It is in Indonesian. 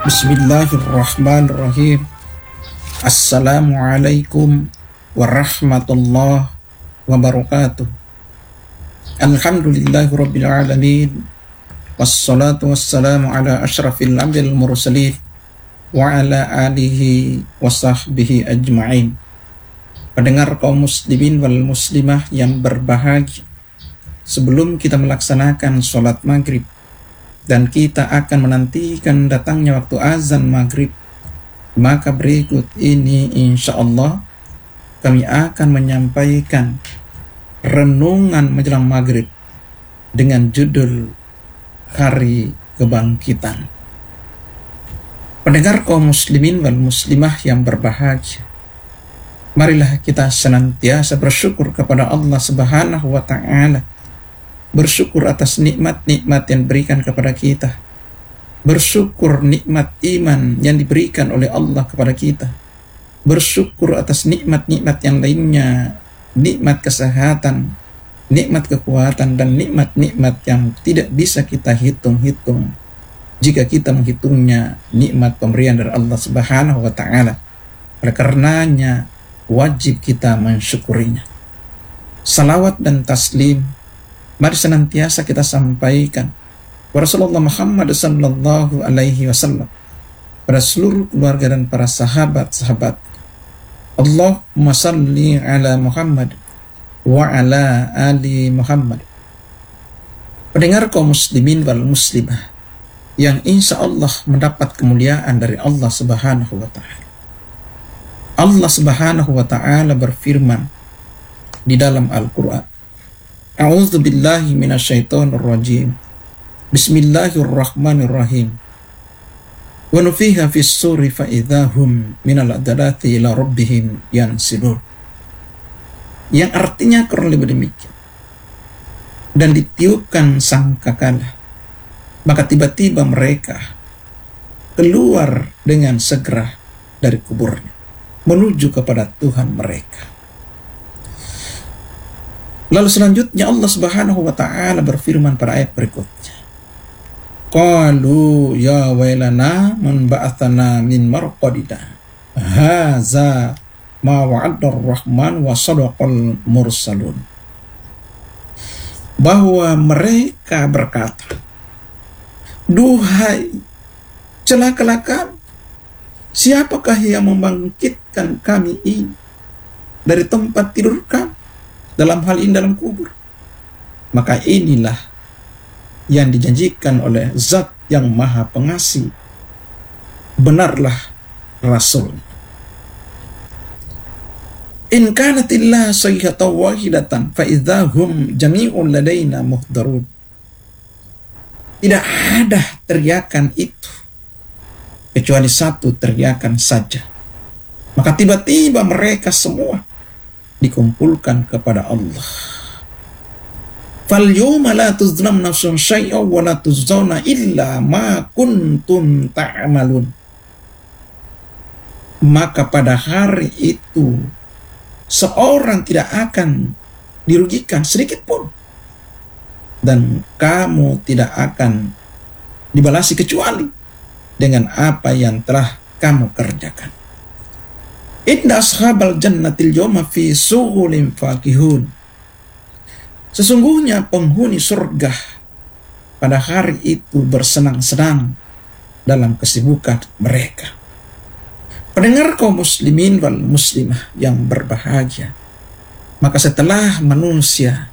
Bismillahirrahmanirrahim. Assalamualaikum warahmatullahi wabarakatuh. Alhamdulillahirabbil alamin. Wassalatu wassalamu ala asyrafil anbiya'il mursalin wa ala alihi wa sahbihi ajma'in. Pendengar kaum muslimin wal muslimah yang berbahagia, sebelum kita melaksanakan sholat maghrib dan kita akan menantikan datangnya waktu azan maghrib, maka berikut ini insya Allah kami akan menyampaikan renungan menjelang maghrib dengan judul Hari Kebangkitan. Pendengar kaum muslimin wal muslimah yang berbahagia, marilah kita senantiasa bersyukur kepada Allah Subhanahu wa Ta'ala. Bersyukur atas nikmat-nikmat yang diberikan kepada kita. Bersyukur nikmat iman yang diberikan oleh Allah kepada kita. Bersyukur atas nikmat-nikmat yang lainnya, nikmat kesehatan, nikmat kekuatan, dan nikmat-nikmat yang tidak bisa kita hitung-hitung jika kita menghitungnya nikmat pemberian dari Allah Subhanahu wa Ta'ala. Oleh karenanya wajib kita mensyukurinya. Salawat dan taslim mari senantiasa kita sampaikan kepada Rasulullah Muhammad sallallahu alaihi wasallam, pada seluruh keluarga dan para sahabat-sahabat. Allahumma salli ala Muhammad wa ala ali Muhammad. Pendengar kaum muslimin wal muslimah yang insya Allah mendapat kemuliaan dari Allah Subhanahu wa Ta'ala. Allah Subhanahu wa Ta'ala berfirman di dalam Al-Quran, A'udzu billahi minasyaitonir rajim. Bismillahirrahmanirrahim. Wa nufiha fis suri fa idzahum minal adalati ila rabbihim yansilun. Yang artinya kurang lebih demikian. Dan ditiupkan sangkakala, maka tiba-tiba mereka keluar dengan segera dari kuburnya menuju kepada Tuhan mereka. Lalu selanjutnya Allah Subhanahu wa Ta'ala berfirman pada ayat berikutnya, qalu ya wailana man ba'athana min marqadina haza ma wa'adar rahman wa sadaqal mursalun. Bahwa mereka berkata, duhai celaka kami, siapakah yang membangkitkan kami ini dari tempat tidur kami, dalam hal ini dalam kubur? Maka inilah yang dijanjikan oleh Zat yang Maha Pengasih. Benarlah Rasul. In kanatillah sayhatan wahidatan fa idzahum jami'un ladaina muhdarun. Tidak ada teriakan itu kecuali satu teriakan saja, maka tiba-tiba mereka semua dikumpulkan kepada Allah. Fal yawma la tuzlam nafsun syai'an wa la tuzzauna illa ma kuntum ta'malun. Maka pada hari itu seorang tidak akan dirugikan sedikit pun, dan kamu tidak akan dibalasi kecuali dengan apa yang telah kamu kerjakan. Inna ashabal jannatil yawma fi sughulin fakihun. Sesungguhnya penghuni surga pada hari itu bersenang-senang dalam kesibukan mereka. Pendengar kaum muslimin wal muslimah yang berbahagia, maka setelah manusia